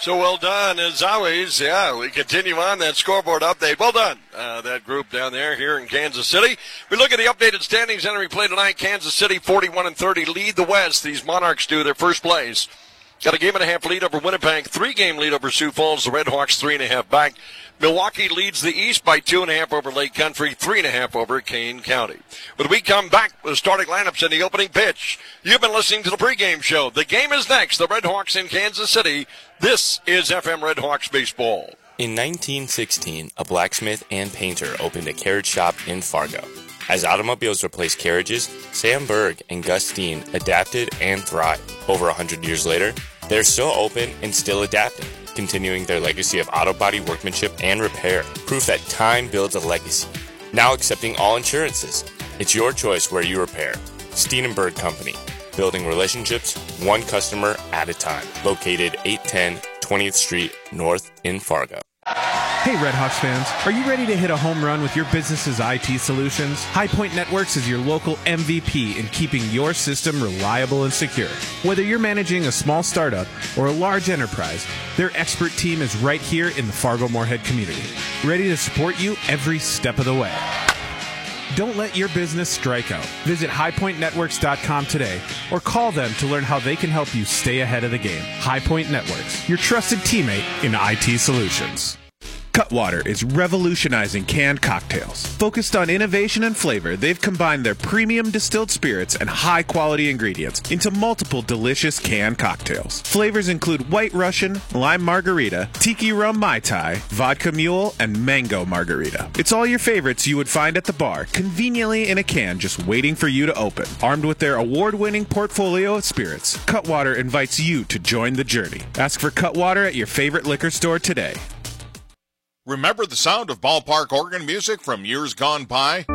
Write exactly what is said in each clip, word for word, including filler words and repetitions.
So well done, as always. Yeah, we continue on that scoreboard update. Well done, uh, that group down there here in Kansas City. We look at the updated standings entering play tonight. Kansas City, forty-one and thirty, lead the West. These Monarchs do their first place. Got a game and a half lead over Winnipeg, three-game lead over Sioux Falls. The Redhawks, three and a half back. Milwaukee leads the East by two and a half over Lake Country, three and a half over Kane County. When we come back with starting lineups in the opening pitch, you've been listening to the pregame show. The game is next. The Redhawks in Kansas City. This is F M Redhawks baseball. In nineteen sixteen, a blacksmith and painter opened a carriage shop in Fargo. As automobiles replaced carriages, Sam Berg and Gus Steen adapted and thrived. Over one hundred years later, they're still open and still adapting, continuing their legacy of auto body workmanship and repair. Proof that time builds a legacy. Now accepting all insurances. It's your choice where you repair. Steen and Berg Company. Building relationships one customer at a time. Located eight ten twentieth Street North in Fargo. Hey Redhawks fans, are you ready to hit a home run with your business's I T solutions? High Point Networks is your local M V P in keeping your system reliable and secure. Whether you're managing a small startup or a large enterprise, their expert team is right here in the Fargo-Moorhead community, ready to support you every step of the way. Don't let your business strike out. Visit high point networks dot com today or call them to learn how they can help you stay ahead of the game. High Point Networks, your trusted teammate in I T solutions. Cutwater is revolutionizing canned cocktails. Focused on innovation and flavor, they've combined their premium distilled spirits and high-quality ingredients into multiple delicious canned cocktails. Flavors include White Russian, Lime Margarita, Tiki Rum Mai Tai, Vodka Mule, and Mango Margarita. It's all your favorites you would find at the bar, conveniently in a can just waiting for you to open. Armed with their award-winning portfolio of spirits, Cutwater invites you to join the journey. Ask for Cutwater at your favorite liquor store today. Remember the sound of ballpark organ music from years gone by?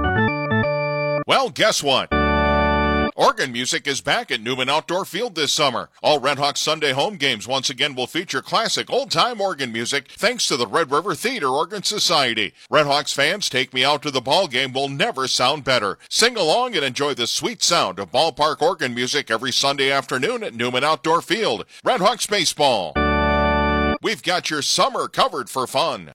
Well, guess what? Organ music is back at Newman Outdoor Field this summer. All Redhawks Sunday home games once again will feature classic old-time organ music thanks to the Red River Theater Organ Society. Redhawks fans, Take Me Out to the Ball Game will never sound better. Sing along and enjoy the sweet sound of ballpark organ music every Sunday afternoon at Newman Outdoor Field. Redhawks baseball. We've got your summer covered for fun.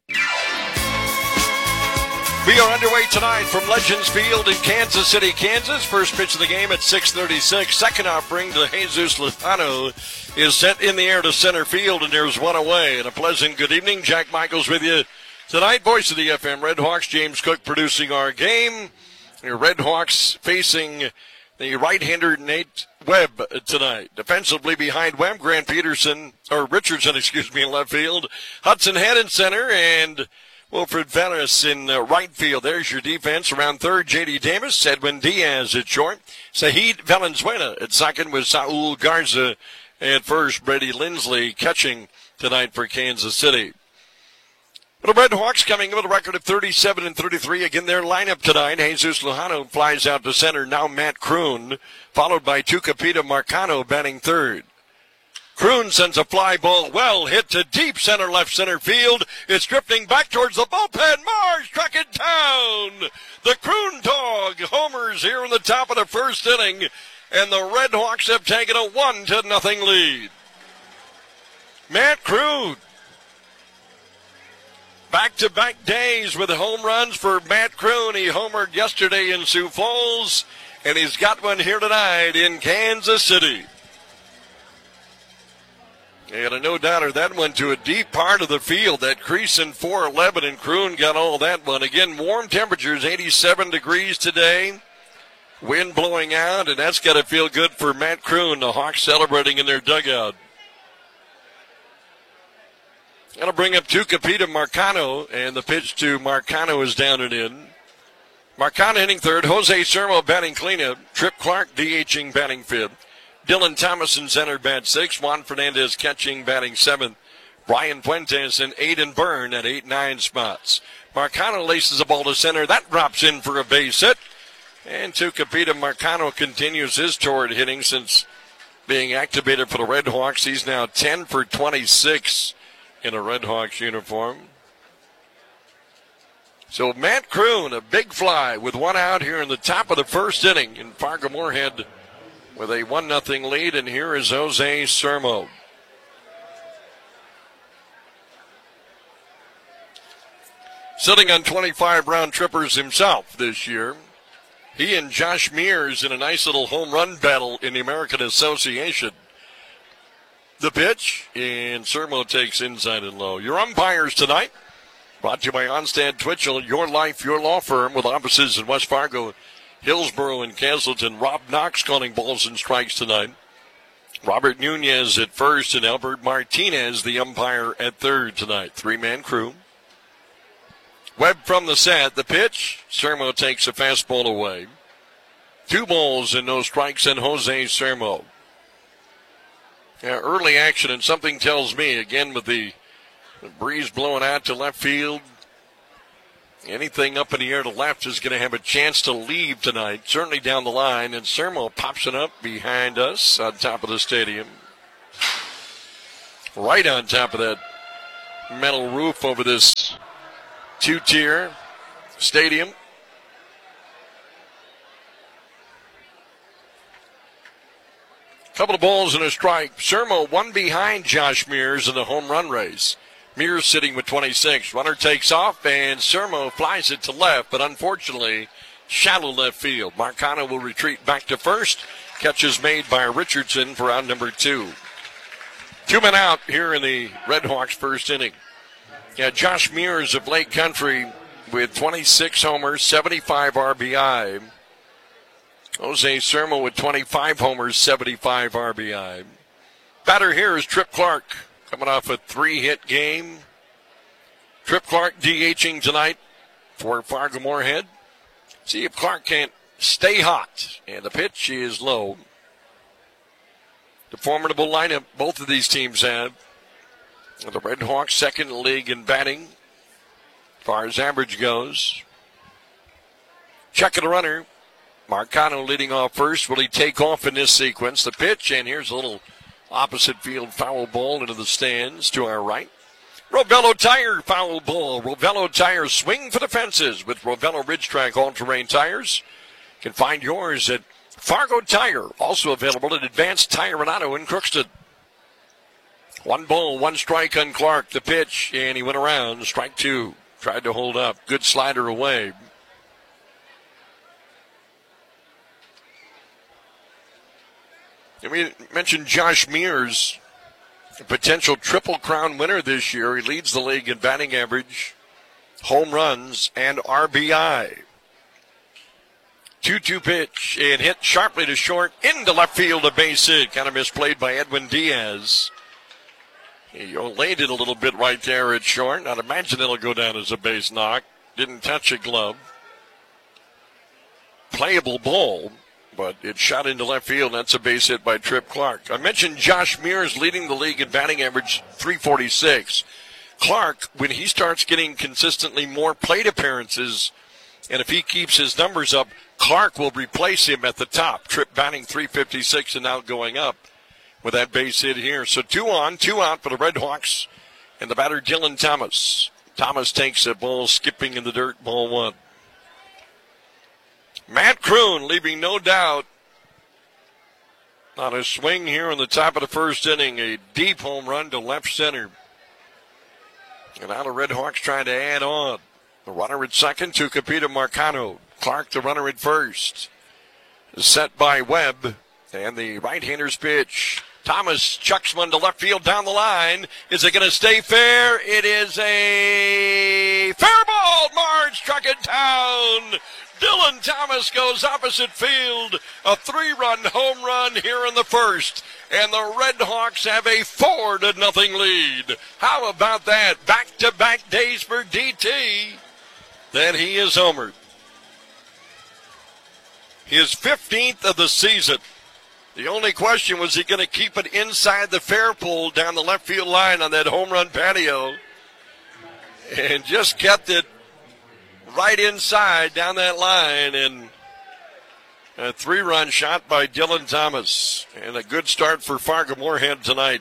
We are underway tonight from Legends Field in Kansas City, Kansas. First pitch of the game at six thirty-six. Second offering to Jesus Lozano is sent in the air to center field, and there's one away. And a pleasant good evening. Jack Michaels with you tonight. Voice of the F M Redhawks. James Cook producing our game. Your Redhawks facing the right-hander Nate Webb tonight. Defensively behind Webb, Grant Peterson, or Richardson, excuse me, in left field. Hudson Head in center, and Wilfred Venis in uh, right field. There's your defense. Around third, J D Davis, Edwin Diaz at short. Saheed Valenzuela at second with Saul Garza at first. Brady Lindsley catching tonight for Kansas City. But the Redhawks coming in with a record of thirty-seven and thirty-three. Again, their lineup tonight. Jesus Lozano flies out to center. Now Matt Kroon, followed by Tucapita Marcano batting third. Kroon sends a fly ball well hit to deep center left center field. It's drifting back towards the bullpen. Mars struck it down. The Kroon dog homers here in the top of the first inning, and the Redhawks have taken a one to nothing lead. Matt Kroon. Back-to-back days with home runs for Matt Kroon. He homered yesterday in Sioux Falls, and he's got one here tonight in Kansas City. And a no-doubter, that went to a deep part of the field. That crease in four eleven, and Kroon got all that one. Again, warm temperatures, eighty-seven degrees today. Wind blowing out, and that's got to feel good for Matt Kroon. The Hawks celebrating in their dugout. Going to bring up Tucapita Marcano, and the pitch to Marcano is down and in. Marcano hitting third. Jose Sermo batting cleanup. Trip Clark DHing batting fifth. Dylan Thomas in center bat six. Juan Fernandez catching batting seventh. Brian Fuentes and Aiden Byrne at eight nine spots. Marcano laces the ball to center. That drops in for a base hit. And Tucapita Marcano continues his torrid hitting since being activated for the Redhawks. He's now ten for twenty-six. In a Redhawks uniform. So Matt Kroon, a big fly with one out here in the top of the first inning in Fargo-Moorhead with a one nothing lead, and here is Jose Sermo. sitting on twenty-five round trippers himself this year. He and Josh Mears in a nice little home run battle in the American Association. The pitch, and Sermo takes inside and low. Your umpires tonight, brought to you by Onstad Twitchell, Your Life, Your Law Firm, with offices in West Fargo, Hillsboro, and Castleton. Rob Knox calling balls and strikes tonight. Robert Nunez at first, and Albert Martinez, the umpire, at third tonight. Three-man crew. Webb from the set. The pitch, Sermo takes a fastball away. Two balls and no strikes, and Jose Sermo. Yeah, early action, and something tells me, again, with the, the breeze blowing out to left field, anything up in the air to left is going to have a chance to leave tonight, certainly down the line, and Sermo pops it up behind us on top of the stadium. Right on top of that metal roof over this two-tier stadium. Couple of balls and a strike. Sermo one behind Josh Mears in the home run race. Mears sitting with twenty-six. Runner takes off, and Sermo flies it to left, but unfortunately, shallow left field. Marcano will retreat back to first. Catch is made by Richardson for out number two. Two men out here in the Red Hawks' first inning. Yeah, Josh Mears of Lake Country with twenty-six homers, seventy-five R B I. Jose Sermo with twenty-five homers, seventy-five R B I. Batter here is Trip Clark, coming off a three-hit game. Trip Clark DHing tonight for Fargo Moorhead. See if Clark can't stay hot. And the pitch is low. The formidable lineup both of these teams have. The Red Hawks second in the league in batting, as far as average goes. Checking the runner. Marcano leading off first. Will he take off in this sequence? The pitch, and here's a little opposite field foul ball into the stands to our right. Rovello Tire foul ball. Rovello Tire swing for the fences with Rovello Ridge Track all-terrain tires. You can find yours at Fargo Tire, also available at Advanced Tire and Auto in Crookston. One ball, one strike on Clark. The pitch, and he went around. Strike two. Tried to hold up. Good slider away. And we mentioned Josh Mears, a potential Triple Crown winner this year. He leads the league in batting average, home runs, and R B I. two two pitch, and hit sharply to short, into left field, a base hit. Kind of misplayed by Edwin Diaz. He laid it a little bit right there at short. I'd imagine it'll go down as a base knock. Didn't touch a glove. Playable ball, but it shot into left field. That's a base hit by Trip Clark. I mentioned Josh Mears leading the league in batting average, three forty-six. Clark, when he starts getting consistently more plate appearances, and if he keeps his numbers up, Clark will replace him at the top. Trip batting three fifty-six and now going up with that base hit here. So two on, two out for the Red Hawks, and the batter Dylan Thomas. Thomas takes a ball skipping in the dirt, ball one. Matt Kroon leaving no doubt on a swing here in the top of the first inning. A deep home run to left center. And now the Red Hawks trying to add on. The runner at second to Capita Marcano. Clark the runner at first. Set by Webb. And the right-hander's pitch. Thomas chucks one to left field down the line. Is it going to stay fair? It is a fair ball. Marge struck it down. Dylan Thomas goes opposite field. A three-run home run here in the first. And the Red Hawks have a four to nothing lead. How about that? Back-to-back days for D T. Then he is homered. His fifteenth of the season. The only question was he going to keep it inside the fair pole down the left field line on that home run patio. And just kept it right inside down that line, and a three-run shot by Dylan Thomas. And a good start for Fargo Moorhead tonight.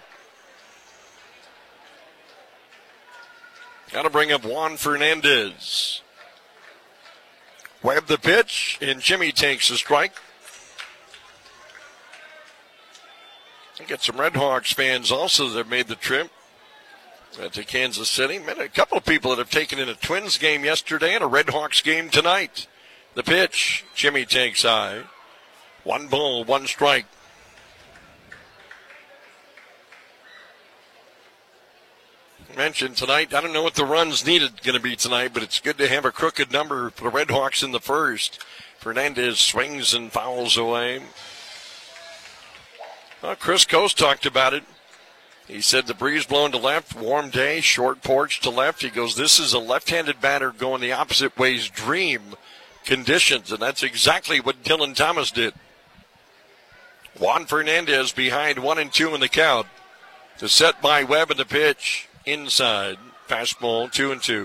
Got to bring up Juan Fernandez. Webb the pitch, and Jimmy takes a strike. I get some Red Hawks fans also that have made the trip. uh, to Kansas City. Man, a couple of people that have taken in a Twins game yesterday and a Red Hawks game tonight. The pitch, Jimmy takes high. One ball, one strike. Mentioned tonight, I don't know what the runs needed going to be tonight, but it's good to have a crooked number for the Red Hawks in the first. Fernandez swings and fouls away. Well, Chris Coase talked about it. He said the breeze blowing to left, warm day, short porch to left. He goes, this is a left-handed batter going the opposite way's dream conditions, and that's exactly what Dylan Thomas did. Juan Fernandez behind one and two in the count. To set by Webb in the pitch. Inside. Fastball, two and two.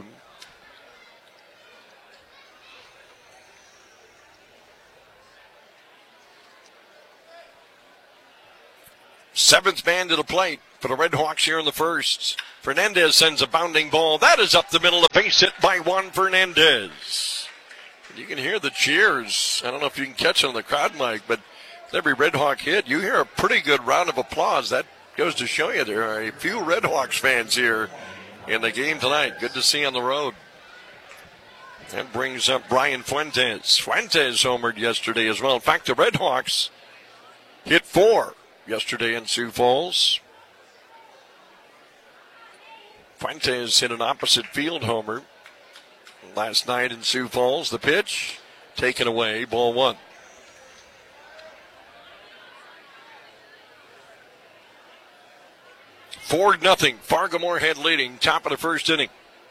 Seventh man to the plate for the Red Hawks here in the first. Fernandez sends a bounding ball. That is up the middle. A base hit by Juan Fernandez. You can hear the cheers. I don't know if you can catch it on the crowd mic, but every Red Hawk hit, you hear a pretty good round of applause. That goes to show you there are a few Red Hawks fans here in the game tonight. Good to see on the road. That brings up Brian Fuentes. Fuentes homered yesterday as well. In fact, the Red Hawks hit four yesterday in Sioux Falls. Fuentes hit an opposite field homer last night in Sioux Falls. The pitch taken away, ball one. Four nothing. Fargo-Moorhead leading, top of the first inning.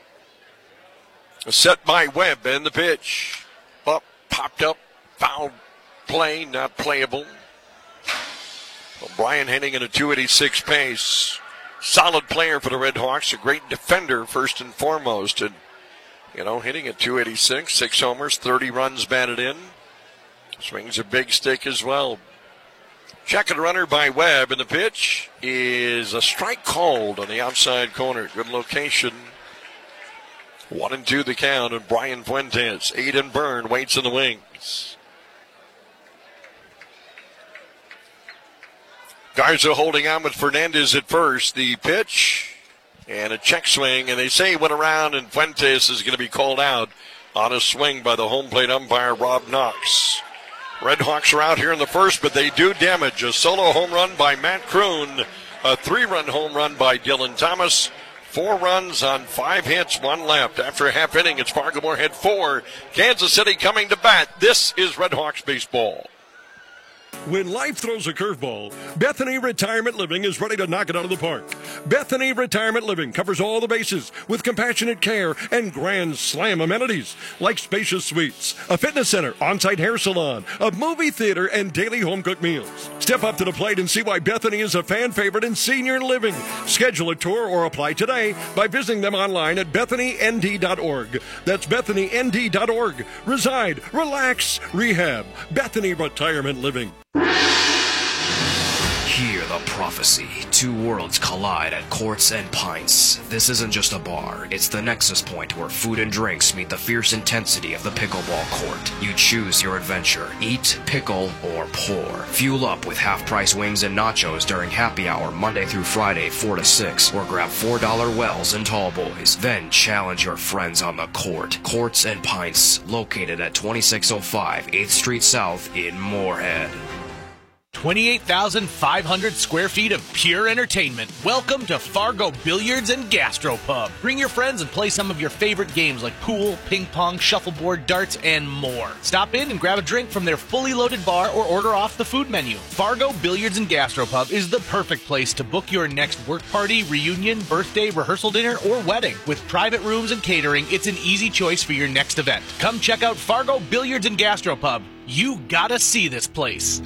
A set by Webb and the pitch. Up, popped up, foul play, not playable. O'Brien hitting at a two eighty-six pace. Solid player for the Red Hawks, a great defender first and foremost. And, you know, hitting at two eighty-six, six homers, thirty runs batted in. Swings a big stick as well. Checking runner by Webb, and the pitch is a strike called on the outside corner. Good location. One and two the count, and Brian Fuentes, Aiden Byrne waits in the wings. Garza holding on with Fernandez at first. The pitch and a check swing, and they say he went around, and Fuentes is going to be called out on a swing by the home plate umpire, Rob Knox. Red Hawks are out here in the first, but they do damage. A solo home run by Matt Kroon, a three-run home run by Dylan Thomas, four runs on five hits, one left. After a half inning, it's Fargo-Moorhead four, Kansas City coming to bat. This is Red Hawks baseball. When life throws a curveball, Bethany Retirement Living is ready to knock it out of the park. Bethany Retirement Living covers all the bases with compassionate care and grand slam amenities like spacious suites, a fitness center, on-site hair salon, a movie theater, and daily home-cooked meals. Step up to the plate and see why Bethany is a fan favorite in senior living. Schedule a tour or apply today by visiting them online at bethany n d dot org. That's bethany n d dot org. Reside, relax, rehab. Bethany Retirement Living. Hear the prophecy. Two worlds collide at Courts and Pints. This isn't just a bar. It's the nexus point where food and drinks meet the fierce intensity of the pickleball court. You choose your adventure. Eat, pickle, or pour. Fuel up with half-price wings and nachos during happy hour Monday through Friday, four to six. Or grab four dollar wells and tall boys. Then challenge your friends on the court. Courts and Pints, located at twenty-six oh five eighth Street South in Moorhead. twenty-eight thousand five hundred square feet of pure entertainment. Welcome to Fargo Billiards and Gastropub. Bring your friends and play some of your favorite games like pool, ping pong, shuffleboard, darts, and more. Stop in and grab a drink from their fully loaded bar or order off the food menu. Fargo Billiards and Gastropub is the perfect place to book your next work party, reunion, birthday, rehearsal dinner, or wedding. With private rooms and catering, it's an easy choice for your next event. Come check out Fargo Billiards and Gastropub. You gotta see this place.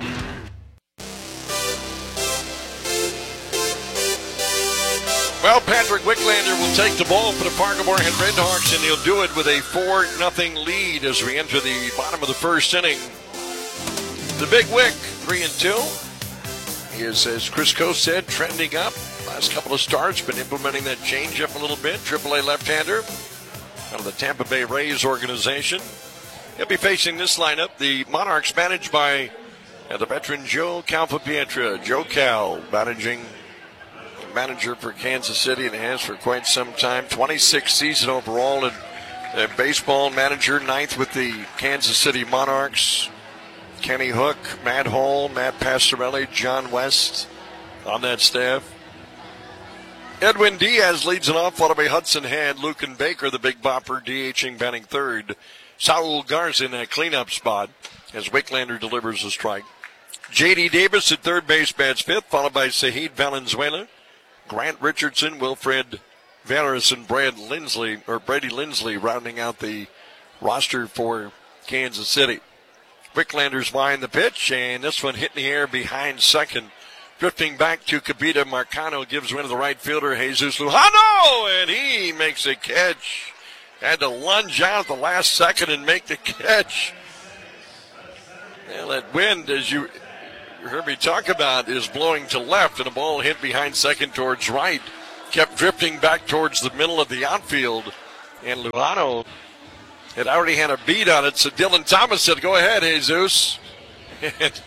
Well, Patrick Wicklander will take the ball for the Fargo-Moorhead Red Hawks, and he'll do it with a four nothing lead as we enter the bottom of the first inning. The Big Wick, three and two, is, as Chris Coase said, trending up. Last couple of starts, been implementing that changeup a little bit. Triple A left-hander out of the Tampa Bay Rays organization. He'll be facing this lineup. The Monarchs managed by uh, the veteran Joe Calfapietra. Joe Cal managing manager for Kansas City and has for quite some time. twenty-sixth season overall in uh, baseball manager, ninth with the Kansas City Monarchs. Kenny Hook, Matt Hall, Matt Pastorelli, John West on that staff. Edwin Diaz leads it off, followed by Hudson Head, Lucan Baker, the big bopper, DHing batting third. Saul Garza in that cleanup spot as Wicklander delivers a strike. J D Davis at third base bats fifth, followed by Sahid Valenzuela, Grant Richardson, Wilfred Valeris, and Brad Lindsley, or Brady Lindsley rounding out the roster for Kansas City. Wicklander's wind the pitch, and this one hit in the air behind second. Drifting back to Capita, Marcano gives one to the right fielder, Jesus Lujano, and he makes a catch. Had to lunge out at the last second and make the catch. Well, that wind, as you heard me talk about, is blowing to left, and the ball hit behind second towards right. Kept drifting back towards the middle of the outfield, and Lujano had already had a beat on it, so Dylan Thomas said, go ahead, Jesus. and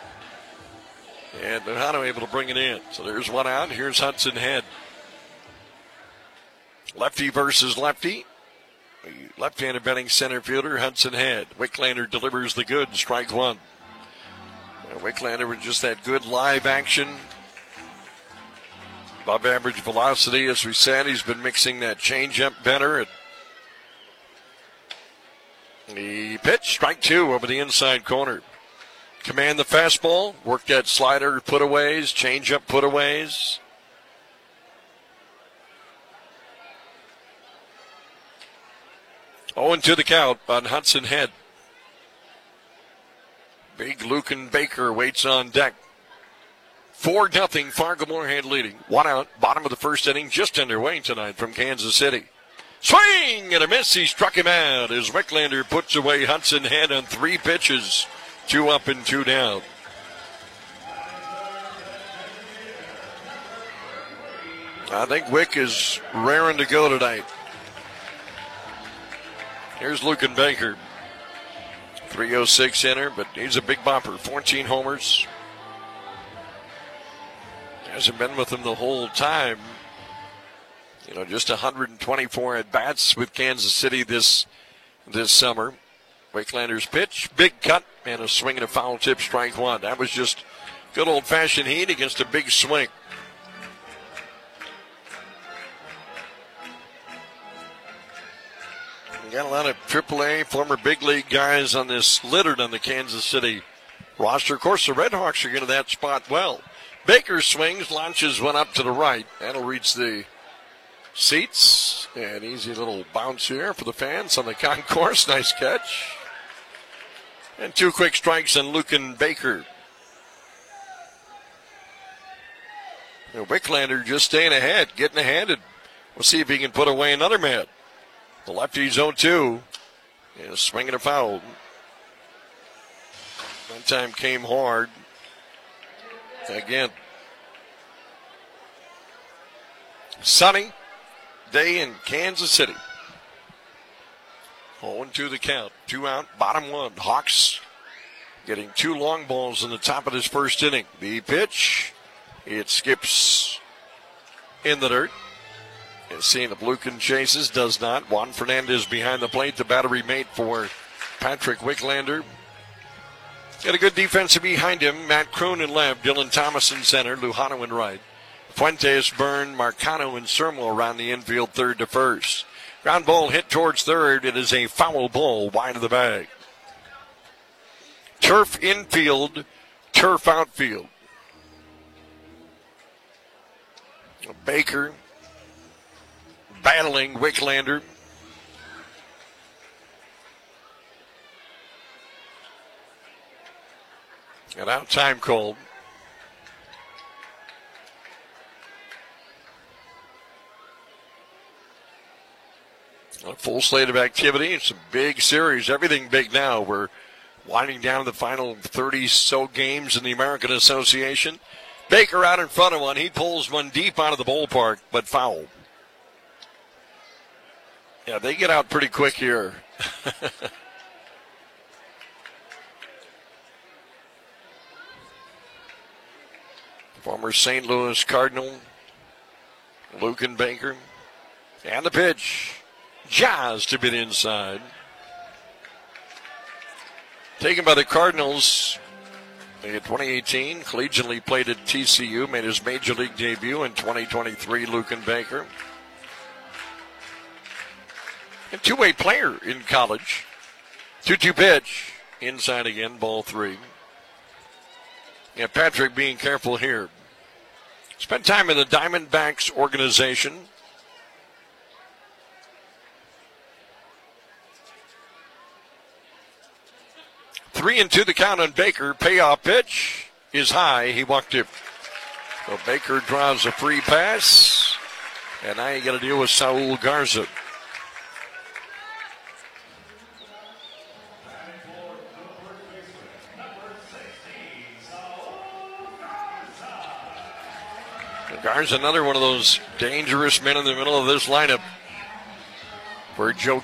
and Lujano able to bring it in. So there's one out. Here's Hudson Head. Lefty versus lefty. Left-handed batting center fielder, Hudson Head. Wicklander delivers the good, strike one. Well, Wicklander with just that good live action. Above average velocity, as we said. He's been mixing that changeup better. The pitch, strike two over the inside corner. Command the fastball, work that slider, put-aways, changeup put-aways. oh and two the count on Hudson Head. Big Lucan Baker waits on deck. four nothing Fargo Moorhead leading. One out, bottom of the first inning, just underway tonight from Kansas City. Swing and a miss. He struck him out as Wicklander puts away Hudson Head on three pitches. Two up and two down. I think Wick is raring to go tonight. Here's Lucan Baker. three oh six hitter, but he's a big bopper. fourteen homers. Hasn't been with him the whole time. You know, just one hundred twenty-four at-bats with Kansas City this this summer. Wicklander's pitch, big cut, and a swing and a foul tip, strike one. That was just good old-fashioned heat against a big swing. We got a lot of triple A, former big league guys on this, littered on the Kansas City roster. Of course, the Red Hawks are getting to that spot well. Baker swings, launches one up to the right. That'll reach the seats. An easy little bounce here for the fans on the concourse. Nice catch. And two quick strikes on Lucan Baker. And Wicklander just staying ahead, getting ahead, and we'll see if he can put away another man. The lefty's oh two. And swinging a foul. One time came hard. Again. Sunny day in Kansas City. oh and two the count. Two out, bottom one. Hawks getting two long balls in the top of this first inning. The pitch, it skips in the dirt. And seeing if Lucan chases, does not. Juan Fernandez behind the plate, the battery mate for Patrick Wicklander. Got a good defensive behind him. Matt Kroon in left, Dylan Thomas in center, Lujano in right. Fuentes, Byrne, Marcano, and Sermo around the infield, third to first. Ground ball hit towards third. It is a foul ball wide of the bag. Turf infield, turf outfield. Baker battling Wicklander. And out time called. A full slate of activity. It's a big series. Everything big now. We're winding down the final thirty so games in the American Association. Baker out in front of one. He pulls one deep out of the ballpark, but foul. Yeah, they get out pretty quick here. Former Saint Louis Cardinal, Luken Baker. And the pitch. Jazz to bit inside. Taken by the Cardinals in twenty eighteen. Collegiately played at T C U. Made his major league debut in twenty twenty-three. Luken Baker. A two-way player in college. two two pitch. Inside again, ball three. Yeah, Patrick being careful here. Spent time in the Diamondbacks organization. Three and two the count on Baker. Payoff pitch is high. He walked it. So Baker draws a free pass. And now you got to deal with Saul Garza. Garza, another one of those dangerous men in the middle of this lineup for Joe